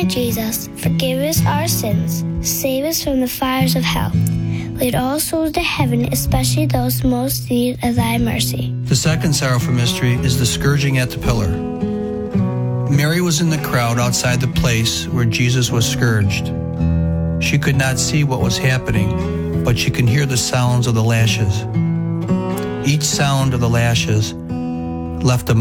my Jesus, forgive us our sins, save us from the fires of hell. Lead all souls to heaven, especially those most in need of thy mercy. The second sorrowful mystery is the scourging at the pillar. Mary was in the crowd outside the place where Jesus was scourged. She could not see what was happening, but she could hear the sounds of the lashes. Each sound of the lashes left a